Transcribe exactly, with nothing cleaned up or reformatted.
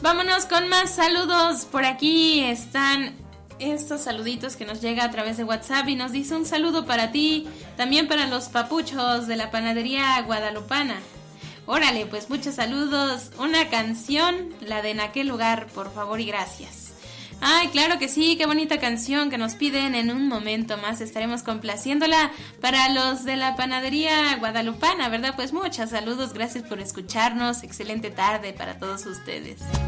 vámonos con más saludos. Por aquí están estos saluditos que nos llega a través de WhatsApp y nos dice un saludo para ti, también para los papuchos de la panadería guadalupana. Órale, pues muchos saludos. Una canción, la de En aquel lugar, por favor y gracias. Ay, claro que sí, qué bonita canción que nos piden. En un momento más estaremos complaciéndola para los de la panadería guadalupana, ¿verdad? Pues muchos saludos, gracias por escucharnos. Excelente tarde para todos ustedes.